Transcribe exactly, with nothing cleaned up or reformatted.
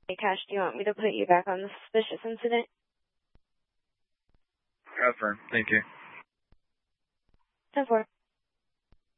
Hey, Cash, do you want me to put you back on the suspicious incident? Affirm. Thank you. ten four.